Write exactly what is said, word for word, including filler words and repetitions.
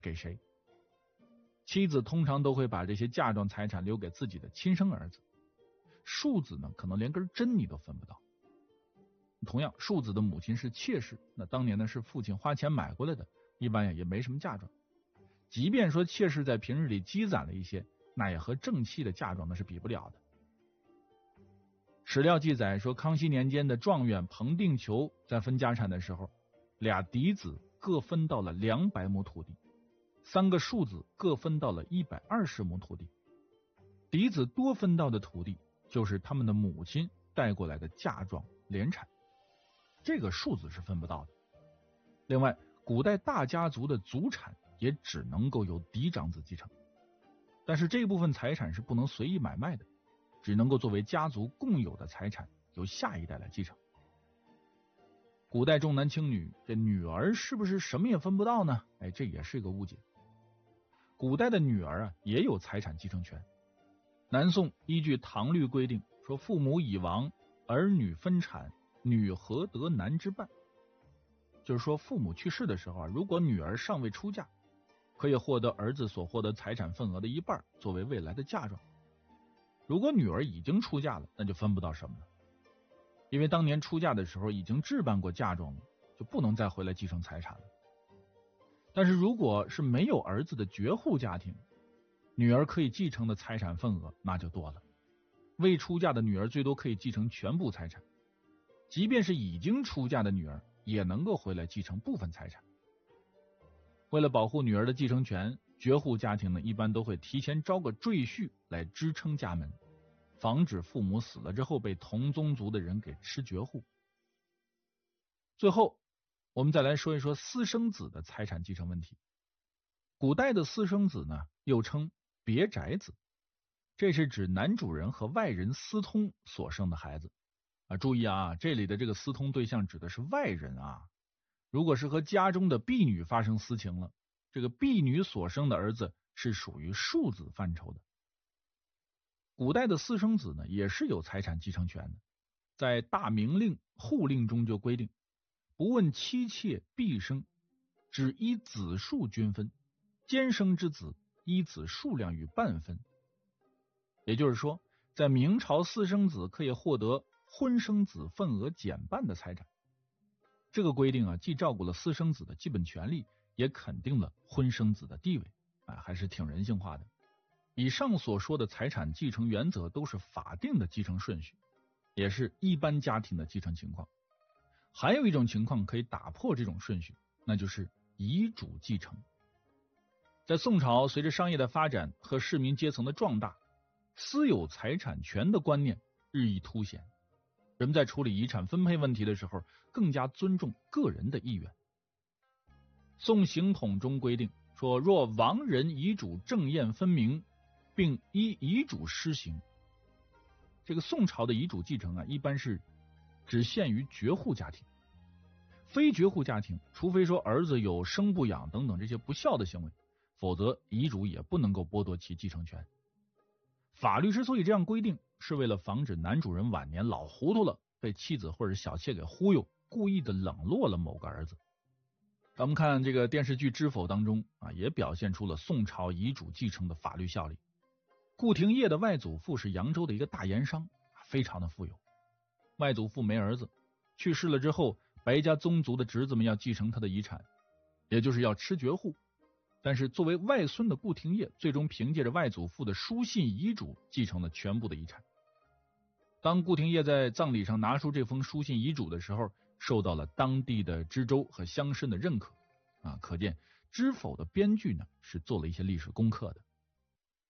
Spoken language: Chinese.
给谁。妻子通常都会把这些嫁妆财产留给自己的亲生儿子，庶子呢可能连根针你都分不到。同样，庶子的母亲是妾室，那当年呢是父亲花钱买过来的，一般也没什么嫁妆。即便说妾室在平日里积攒了一些，那也和正妻的嫁妆那是比不了的。史料记载说，康熙年间的状元彭定求在分家产的时候，俩嫡子各分到了两百亩土地，三个庶子各分到了一百二十亩土地。嫡子多分到的土地就是他们的母亲带过来的嫁妆连产，这个庶子是分不到的。另外，古代大家族的族产也只能够由嫡长子继承，但是这部分财产是不能随意买卖的，只能够作为家族共有的财产由下一代来继承。古代重男轻女，这女儿是不是什么也分不到呢？哎，这也是一个误解。古代的女儿啊也有财产继承权。南宋依据唐律规定说，父母已亡，儿女分产，女何得男之半。就是说，父母去世的时候啊，如果女儿尚未出嫁，可以获得儿子所获得财产份额的一半作为未来的嫁妆。如果女儿已经出嫁了，那就分不到什么了，因为当年出嫁的时候已经置办过嫁妆了，就不能再回来继承财产了。但是如果是没有儿子的绝户家庭，女儿可以继承的财产份额那就多了。未出嫁的女儿最多可以继承全部财产，即便是已经出嫁的女儿也能够回来继承部分财产。为了保护女儿的继承权，绝户家庭呢一般都会提前招个赘婿来支撑家门，防止父母死了之后被同宗族的人给吃绝户。最后我们再来说一说私生子的财产继承问题。古代的私生子呢又称别宅子，这是指男主人和外人私通所生的孩子啊。注意啊，这里的这个私通对象指的是外人啊。如果是和家中的婢女发生私情了，这个婢女所生的儿子是属于庶子范畴的。古代的私生子呢也是有财产继承权的，在大明令户令中就规定，不问妻妾婢生，只依子数均分，兼生之子依子数量与半分。也就是说，在明朝私生子可以获得婚生子份额减半的财产。这个规定啊，既照顾了私生子的基本权利，也肯定了婚生子的地位啊，还是挺人性化的。以上所说的财产继承原则都是法定的继承顺序，也是一般家庭的继承情况。还有一种情况可以打破这种顺序，那就是遗嘱继承。在宋朝，随着商业的发展和市民阶层的壮大，私有财产权的观念日益凸显。人们在处理遗产分配问题的时候，更加尊重个人的意愿。宋刑统中规定说，若亡人遗嘱正验分明，并依遗嘱施行。这个宋朝的遗嘱继承啊，一般是只限于绝户家庭。非绝户家庭，除非说儿子有生不养等等这些不孝的行为，否则遗嘱也不能够剥夺其继承权。法律之所以这样规定，是为了防止男主人晚年老糊涂了，被妻子或者小妾给忽悠，故意的冷落了某个儿子。咱们看这个电视剧《知否》当中啊，也表现出了宋朝遗嘱继承的法律效力。顾廷烨的外祖父是扬州的一个大盐商，非常的富有。外祖父没儿子，去世了之后，白家宗族的侄子们要继承他的遗产，也就是要吃绝户。但是作为外孙的顾廷烨，最终凭借着外祖父的书信遗嘱继承了全部的遗产。当顾廷烨在葬礼上拿出这封书信遗嘱的时候，受到了当地的知州和乡绅的认可啊，可见《知否》的编剧呢是做了一些历史功课的。